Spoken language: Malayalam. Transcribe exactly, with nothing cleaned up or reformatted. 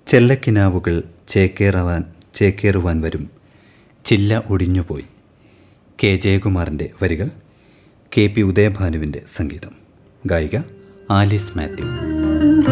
ചെല്ലക്കിനാവുകൾ ചേക്കേറാവാൻ ചേക്കേറുവാൻ വരും, ചില്ല ഒടിഞ്ഞുപോയി. കെ ജയകുമാറിൻ്റെ വരികൾ, കെ പി ഉദയഭാനുവിൻ്റെ സംഗീതം. ഗായിക ആലിസ് മാത്യു.